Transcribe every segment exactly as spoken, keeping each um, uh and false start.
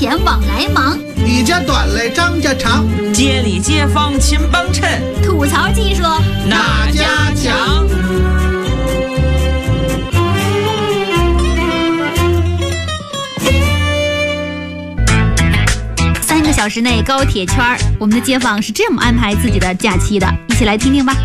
钱往来忙。 李家短嘞张家长， 街里街坊勤帮衬， 吐槽技术哪家强？ 三个小时内高铁圈，我们的街坊是这么安排自己的假期的，一起来听听吧。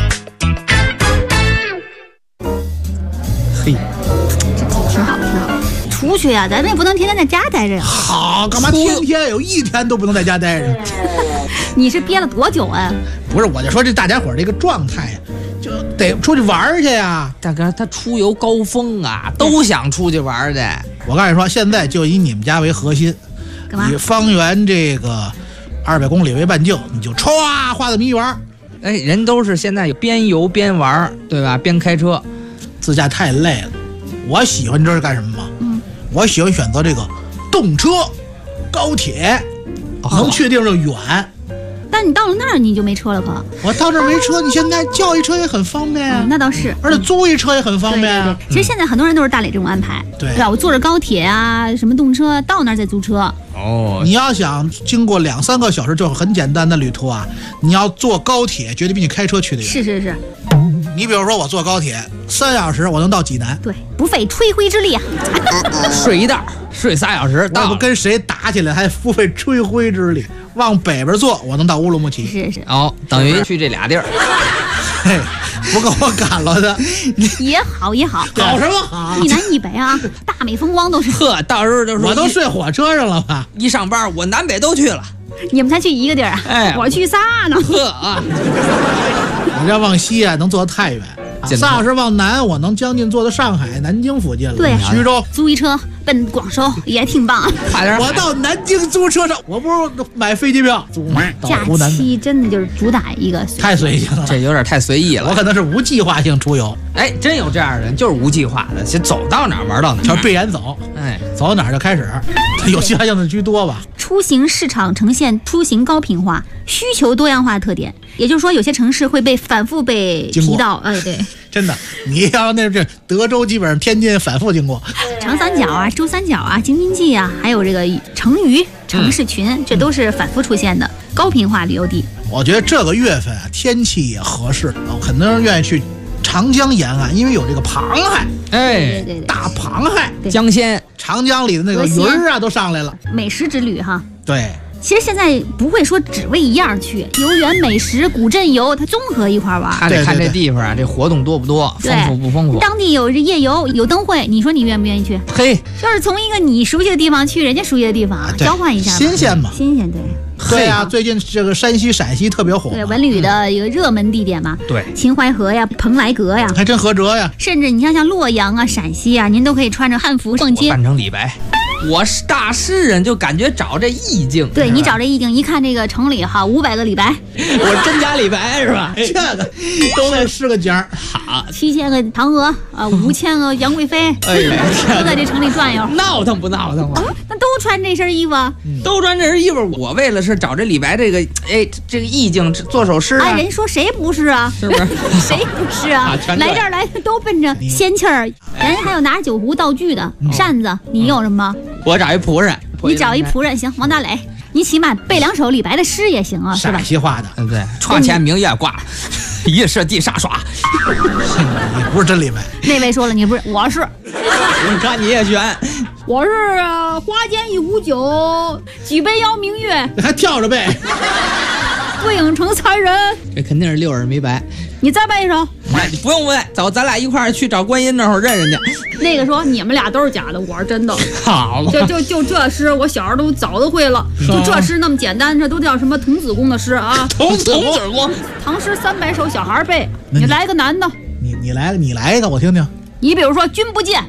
嘿， 这挺好，挺好。出去呀、啊，咱们也不能天天在家待着呀。 好，干嘛天天有一天都不能在家待着？ 你是憋了多久啊？ 不是，我就说这大家伙这个状态呀，就得出去玩去呀。 大哥，他出游高峰啊，都想出去玩去。 我告诉你说，现在就以你们家为核心， 干嘛？ 以方圆这个二百公里为半径，你就歘画这么一玩。 哎，人都是现在有边游边玩，对吧？边开车， 自驾太累了。我喜欢你知道是干什么吗？ 嗯， 我喜欢选择这个动车、高铁，能去的地方就远。 但你到了那儿你就没车了，可？ 我到这儿没车，你现在叫一车也很方便啊、 嗯，那倒是， 而且租一车也很方便啊。 对对对，其实现在很多人都是大磊这种安排， 对对吧？我坐着高铁啊，什么动车到那儿再租车。 哦， 你要想经过两三个小时就很简单的旅途啊，你要坐高铁绝对比你开车去的远。 是是是， 你比如说我坐高铁三小时我能到济南， 对，不费吹灰之力啊。 睡一道，睡仨小时我到了。 不跟谁打起来还不费吹灰之力。往北边坐我能到乌鲁木齐， 是是， 哦，等于去这俩地儿。 嘿，不够我赶了的。 也好也好， 搞什么好？ 一南一北啊，大美风光都是。 呵，到时候就说我都睡火车上了吧？ 一上班，我南北都去了。 你们才去一个地儿啊？ 哎， 我去仨呢。 呵啊， 你这往西啊，能坐得太远。仨小时往南，我能将近坐到上海、南京附近了。 对， 徐州租一车奔广州也挺棒。 快点！ 我到南京租车上，我不是买飞机票租到假湖南的。 期真的就是主打一个太随性了， 这有点太随意了。 我可能是无计划性出游。 哎，真有这样的人，就是无计划的，就走到哪儿玩到哪儿， 叫闭眼走。 哎， 走到哪儿就开始，有计划性的居多吧。 出行市场呈现出行高频化、需求多样化的特点，也就是说，有些城市会被反复被提到。哎，对， 真的，你要那这德州基本上天津反复经过， 长三角啊、珠三角啊、京津冀啊，还有这个成渝城市群，嗯、这都是反复出现的高频化旅游地。 我觉得这个月份啊，天气也合适，很多人愿意去长江沿岸，因为有这个螃蟹， 哎， 对对对， 大螃蟹， 江鲜， 长江里的那个鱼儿啊都上来了， 美食之旅哈。 对。 其实现在不会说只为一样去，游园、美食、古镇游，它综合一块玩。 他得看这地方啊，这活动多不多，丰富不丰富。 当地有这夜游，有灯会，你说你愿不愿意去？ 嘿， 就是从一个你熟悉的地方去人家熟悉的地方，啊、交换一下， 新鲜嘛， 新鲜对。 对呀、啊，最近这个山西、陕西特别火， 对文旅的一个热门地点嘛。 对， 秦淮河呀、蓬莱阁呀， 还真合辙呀。 甚至你像像洛阳啊、陕西啊，您都可以穿着汉服逛街， 扮成李白。我是大诗人，就感觉找这意境。 对你找这意境，一看这个城里哈，五百个李白， 我真假李白是吧？ 这个都得是个尖儿。 好， 七千个嫦娥啊，五千个杨贵妃， 哎呀， 都在这城里转悠， 闹腾不闹腾啊？ 那都穿这身衣服， 嗯、都穿这身衣服。我为了是找这李白这个，哎，这个意境做首诗啊。 哎，人说谁不是啊？ 是不是？ 谁不是啊？啊来这儿来都奔着仙气儿，人还有拿酒壶道具的扇子，你有什么？ 我找一仆人， 你找一仆人行，王大磊，你起码背两首李白的诗也行啊，是吧？ 陕西话的， 嗯对，窗前明月挂，疑是地煞耍。 你不是真李白。 那位说了，你不是，我是。 你看你也选， 我是花间一壶酒，举杯邀明月。 还跳着背， 不影成才人。 这肯定是六耳没白。 你再背一首。 哎，你不用背，走，咱俩一块儿去找观音那会儿认人家。 那个说你们俩都是假的，我是真的。 好， 就就就这诗，我小时候都早都会了。就这诗那么简单，这都叫什么童子功的诗啊？ 童子功， 唐诗三百首，小孩背。你来个男的， 你你来你来一个，我听听。 你比如说君不见，